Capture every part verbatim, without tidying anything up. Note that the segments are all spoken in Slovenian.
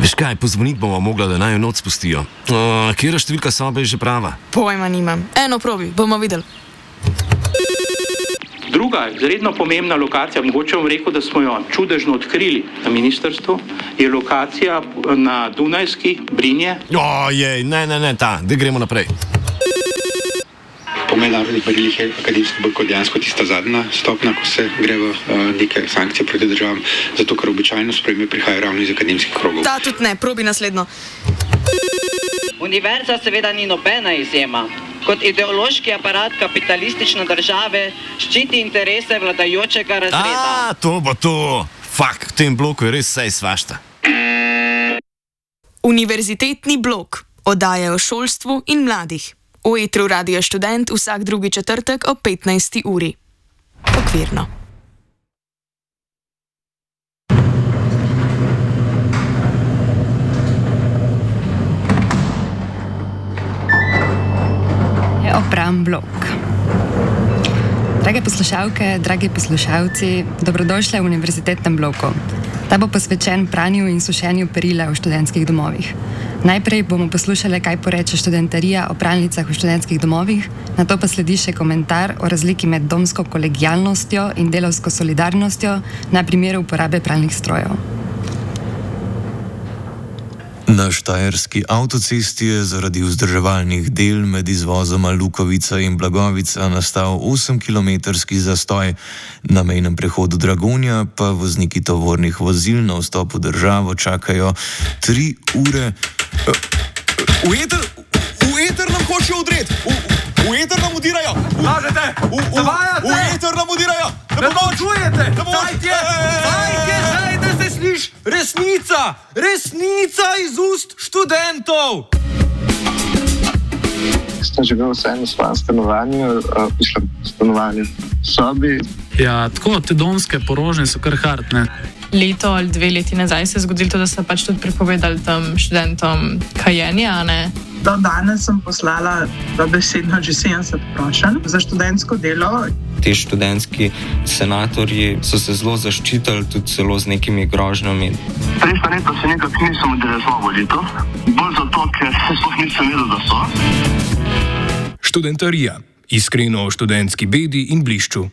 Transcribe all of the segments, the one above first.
Veš kaj, pozvoniti bomo mogla, da naj jo noč spustijo. Uh, Kjera številka sobe je že prava? Pojma nimam. Eno probi, bomo videli. Druga, izredno pomembna lokacija, mogoče bom rekel, da smo jo čudežno odkrili na ministrstvu, je lokacija na Dunajski, Brinje. Ojej, ne, ne, ne, ta, da gremo naprej. Po mednarodnih merilih je akademski boj kot dejansko tista zadnja stopnja, ko se gre v uh, neke sankcije proti državam, zato ker običajno sprejme prihaja ravno iz akademskih krogov. Ta tudi ne, probi naslednjo. Univerza seveda ni nobena izjema. Kot ideološki aparat kapitalistične države ščiti interese vladajočega razreda. A, to bo to. Fak, v tem bloku je res vse svašta. Univerzitetni blok. Oddaje o šolstvu in mladih. V etru Radia Študent vsak drugi četrtek ob petnajsti uri. Okvirno. Opram blok. Drage poslušalke, dragi poslušalci, dobrodošli v univerzitetnem bloku. Ta bo posvečen pranju in sušenju perila v študentskih domovih. Najprej bomo poslušali, kaj poreče študentarija o pralnicah v študentskih domovih, nato pa sledi še komentar o razliki med domsko kolegialnostjo in delavsko solidarnostjo na primeru uporabe pralnih strojev. Na štajerski avtocesti je zaradi vzdrževalnih del med izvozoma Lukovica in Blagovica nastal osemkilometrski zastoj. Na mejnem prehodu Dragonja pa vozniki tovornih vozil na vstop v državo čakajo tri ure. V eter, v eter nam hočejo udreti! V eter nam udirajo! Lažete! Zavajate! V eter nam udirajo! Ne počujete! Dajte! Dajte! Dajte se sliš! Resnica! Resnica iz ust študentov! Sem živel vse v svojem stanovanju, mislim, stanovanju sobi. Ja, tako, te domske porožne so kar hard, ne? Leto ali dve leti nazaj se je zgodilo to, da so pač tudi prepovedali tam študentom kajenje, a ne? Do danes sem poslala dobesedno že sedemdeset prošenj za študentsko delo. Ti študentski senatorji so se zelo zaščitili, tudi celo z nekimi grožnjami. Prejšnja leta se nekako nisem udeležil volitev, bolj zato, ker se sploh nisem vedel, da so. Študentarija. Iskreno o študentski bedi in blišču.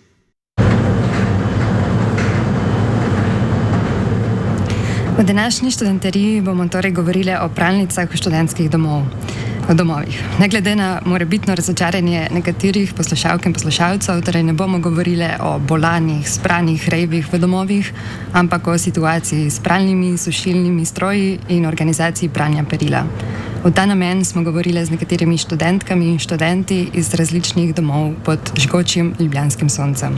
V današnji študentariji bomo torej govorili o pralnicah v študentskih domov, v domovih. Ne glede na morebitno razočaranje nekaterih poslušalk in poslušalcev, torej ne bomo govorili o bolanih, spranih rejvih v domovih, ampak o situaciji s pralnimi, sušilnimi stroji in organizaciji pranja perila. V ta namen smo govorili z nekaterimi študentkami in študenti iz različnih domov pod žgočim ljubljanskim soncem.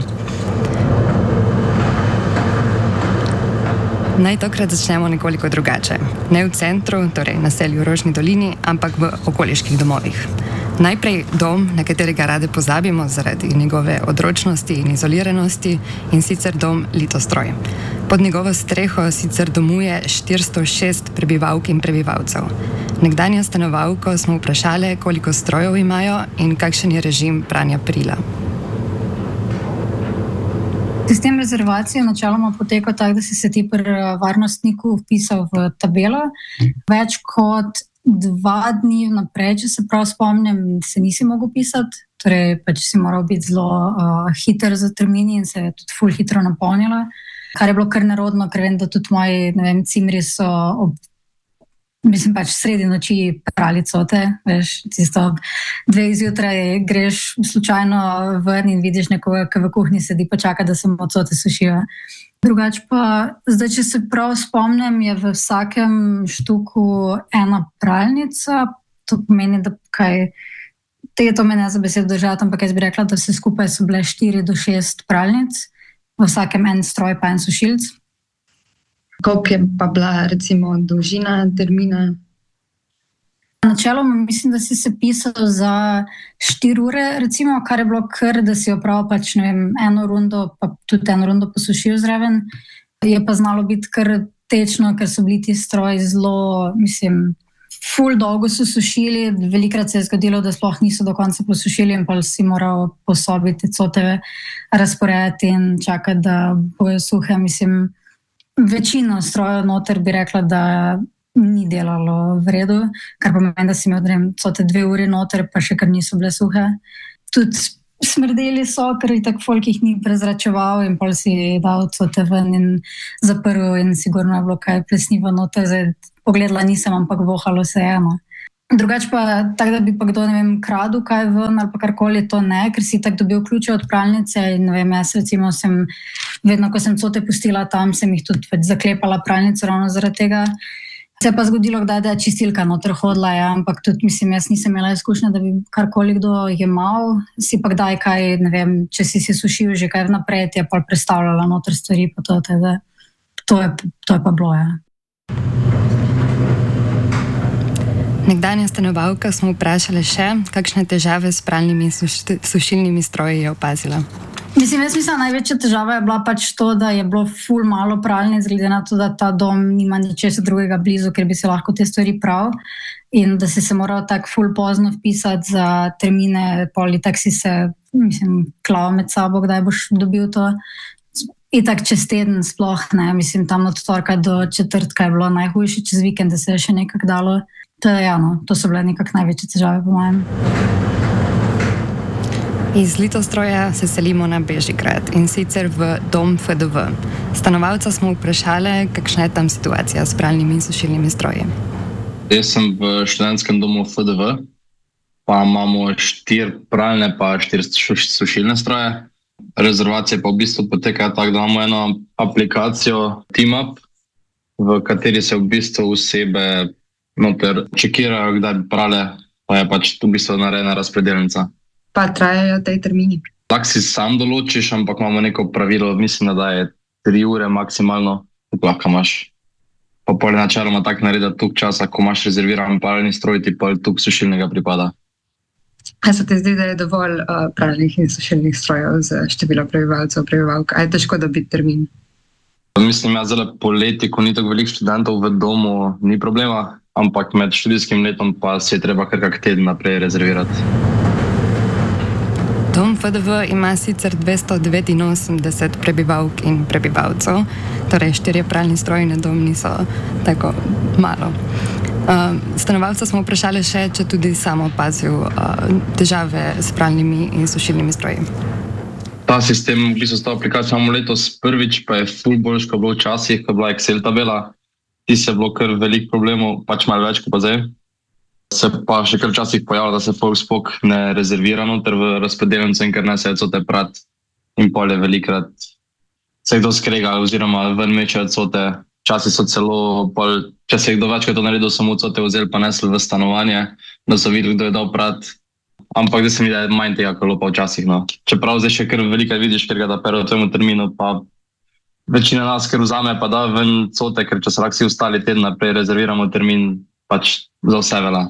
Naj tokrat začnemo nekoliko drugače. Ne v centru, torej na naselju Rožni dolini, ampak v okoliških domovih. Najprej dom, na katerega rade pozabimo zaradi njegove odročnosti in izoliranosti, in sicer dom Litostroj. Pod njegovo streho sicer domuje štiristo šest prebivalk in prebivalcev. Nekdanjo stanovalko smo vprašali, koliko strojev imajo in kakšen je režim pranja perila. Sistem rezervacije načeloma poteka tako, da si se ti pri varnostniku vpisal v tabelo. Več kot dva dni naprej, če se prav spomnim, se nisi mogel pisati. Torej, pač si moral biti zelo uh, hiter za termini in se je tudi ful hitro napolnila. Kar je bilo kar nerodno, ker vem, da tudi moji, ne vem, cimri so ob Mislim pač sredi noči prali cote, veš, tisto dve izjutraj greš slučajno ven in vidiš nekoga, ki v kuhinji sedi pa čaka, da se mu cote sušijo. Drugač pa, zdaj, če se prav spomnim, je v vsakem štuku ena pralnica, to pomeni, da kaj, te to me ne za besedo držati, ampak jaz bi rekla, da vse skupaj so bile štiri do šest pralnic, v vsakem en stroj pa en sušilc. Koliko je pa bila recimo dolžina termina? Načeloma mislim, da si se pisal za štiri ure, recimo, kar je bilo kar, da si opravil pač, ne vem, eno rundo, pa tudi eno rundo posušil zraven. Je pa znalo biti kar tečno, ker so bili ti stroji zelo, mislim, ful dolgo so sušili, velikrat se je zgodilo, da sploh niso do konca posušili in pa si moral po sobi te cote razporejati in čakati, da bojo suhe, mislim. Večino strojev noter bi rekla, da ni delalo v redu, kar pomeni, da si imel, ne vem, so te dve uri noter, pa še kar niso bile suhe. Tudi smrdeli so, ker je tako folk jih ni prezračeval in pol si dal cote ven in zaprl in sigurno je bilo kaj plesnivo noter. Zdaj pogledala nisem, ampak vohalo se je eno. Drugač pa tako, da bi pa kdo, ne vem, kradu kaj ven ali pa karkoli, to ne, ker si tako dobil ključe od pralnice in ne vem, jaz recimo sem, vedno ko sem cote pustila tam, sem jih tudi več zaklepala pralnico ravno zaradi tega. Se je pa zgodilo, kdaj, da je čistilka noter hodila, ja, ampak tudi, mislim, jaz nisem imela izkušnja, da bi karkoli kdo jemal, si pa kdaj kaj, ne vem, če si si sušil že kaj vnaprej, ti je pa predstavljala noter stvari, pa to, teda, to, je, to je pa bilo, ja. Nekdanja stanovalka smo vprašali še, kakšne težave s pralnimi in sušilnimi stroji je opazila. Mislim, jaz mislim, največja težava je bila pač to, da je bilo ful malo pralnic, glede na to, da ta dom nima ničesa drugega blizu, ker bi se lahko te stvari prav in da si se moral tako ful pozno vpisati za termine, pol itak si se, mislim, klal med sabo, kdaj boš dobil to. Itak čez teden sploh, ne, mislim, tam od torka do četrtka je bilo najhujše, čez vikende se je še nekako dalo. To je, ja, no, to so bile nekako največje težave po mojem. Iz Litostroja se selimo na Bežigrad in sicer v dom F D V. Stanovalca smo vprašali, kakšna je tam situacija s pralnimi in sušilnimi stroji. Jaz sem v študentskem domu F D V, pa imamo štiri pralne pa štiri sušilne stroje. Rezervacije pa v bistvu potekajo tako, da imamo eno aplikacijo TeamUp, v kateri se v bistvu osebe noter čekirajo, kdaj bi prale, pa je pač v bistvu narejena razpredelnica. Pa trajajo tej termini? Tak si sam določiš, ampak imamo neko pravilo, mislim, da je tri ure maksimalno, lahko imaš. Pa pol načeloma tako naredi toliko časa, ko imaš rezerviran pralni stroj, ti pol toliko sušilnega pripada. A se ti zdi, da je dovolj uh, pralnih in sušilnih strojev za število prebivalcev, prebivalk? A je težko dobiti termin? Mislim, ja, zelo poleti, ko ni tako veliko študentov v domu, ni problema, ampak med študijskim letom pa se je treba kar kak teden naprej rezervirati. Dom F D V ima sicer dvesto devetinosemdeset prebivalk in prebivalcev, torej štirje pralni stroji na dom niso tako malo. Uh, stanovalca smo vprašali še, če tudi sam opazil uh, težave s pralnimi in sušilnimi stroji. Ta sistem, v bistvu s to aplikacijo imamo letos prvič, pa je ful boljš, ko je bilo včasih, ko je bila Excel tabela. Ti se je bilo kar veliko problemov, pač malo več, ko pa zdaj. Se pa še kar včasih pojavlja, da se folk spok ne rezervira noter v razpredelnico in ker ne se je cote prat in pol je velikrat se kdo skrega oziroma ven mečejo cote. Včasih so celo, pol, če se je kdo večkrat to naredil, samo cote vzeli pa nesli v stanovanje, da so videli, kdo je dal prat. Ampak da se mi da je manj tega kolo pa včasih, no. Čeprav zdaj še kar velikrat vidiš, ker ga da pero v tvojemu terminu, pa večina nas ker vzame pa da ven cote, ker če se lahko si ostali teden naprej rezerviramo termin, pač za vse vela.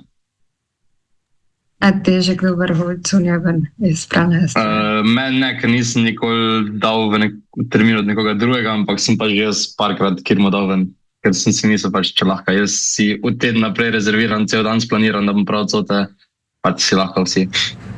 A te je že kdo vrhol cunja ven iz pralne stroje? Uh, men ne, ker nisem nikoli dal v nek termin od nekoga drugega, ampak sem pač jaz parkrat kjer mu dal ven, ker sem si mislil pač, če lahko. Jaz si v teden naprej rezerviram, cel dan splaniram, da bom prav cote, pač si lahko vsi.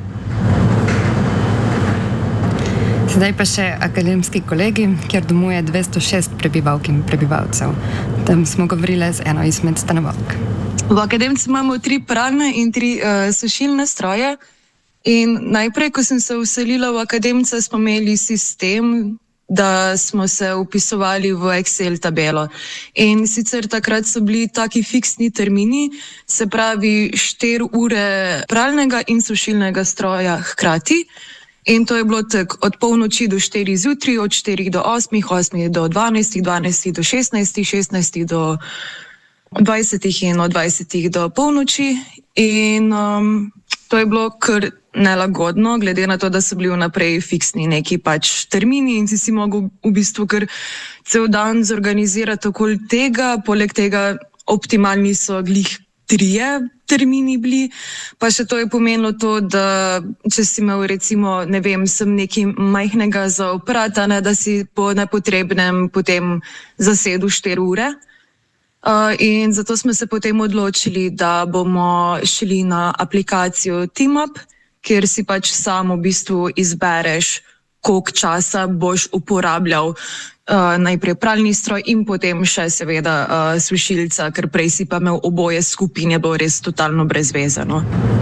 Sedaj pa še akademski kolegi, kjer domuje dvesto šest prebivalk in prebivalcev. Tam smo govorili z eno izmed stanovalk. V akademci imamo tri pralne in tri uh, sušilne stroje. In najprej, ko sem se vselila v akademce, smo imeli sistem, da smo se vpisovali v Excel tabelo. In sicer takrat so bili taki fiksni termini, se pravi štiri ure pralnega in sušilnega stroja hkrati. In to je bilo tako od polnoči do štirih zjutraj, od štirih do osmih, osmih do dvanajstih, dvanajstih do šestnajstih, šestnajstih do dvajsetih in od dvajsetih do polnoči. In um, to je bilo kar nelagodno, glede na to, da so bili vnaprej fiksni neki pač termini in si si mogel v bistvu kar cel dan zorganizirati okoli tega. Poleg tega optimalni so glih trije termini bili, pa še to je pomenilo to, da če si imel recimo, ne vem, sem nekaj majhnega za oprati, ne, da si po nepotrebnem potem zasedel štiri ure. Uh, in zato smo se potem odločili, da bomo šli na aplikacijo TeamUp, kjer si pač sam v bistvu izbereš, koliko časa boš uporabljal uh, najprej pralni stroj in potem še seveda uh, sušilca, ker prej si pa imel oboje skupaj in je bilo res totalno brezvezano.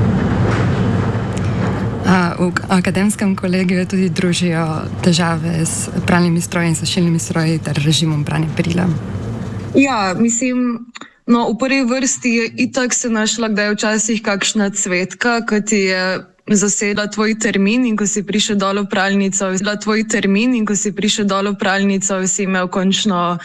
A, v akademskem kolegiju tudi družijo težave s pralnimi stroji in sušilnimi stroji ter režimom pranja perila. Ja, mislim, no, v prvi vrsti je itak se našla kdaj včasih kakšna cvetka, ki ti je zasedla tvoj termin in ko si prišel dol v pralnico, zasedla tvoj termin in ko si prišel dol v pralnico, si imel končno